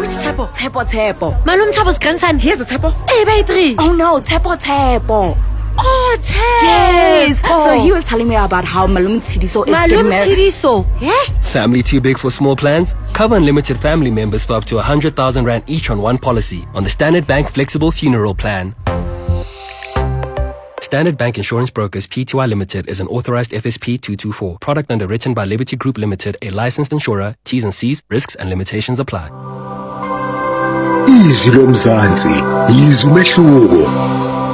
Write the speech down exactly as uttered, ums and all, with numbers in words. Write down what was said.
Which Tshepo? Tshepo Tshepo. Malum Tshepo's grandson. Here's a Tshepo. Hey, by three. Oh no, Tshepo Tshepo. Oh, Tshepo. Yes. So he was telling me about how Malum Tsidiso is getting Malum married. Tsidiso. Yeah? Family too big for small plans? Cover unlimited family members for up to one hundred thousand rand each on one policy on the Standard Bank Flexible Funeral Plan. Standard Bank Insurance Brokers Pty Limited is an authorized F S P two twenty-four. Product underwritten by Liberty Group Limited, a licensed insurer. T's and C's, risks and limitations apply. Izwi lomzansi, izwi umehluko.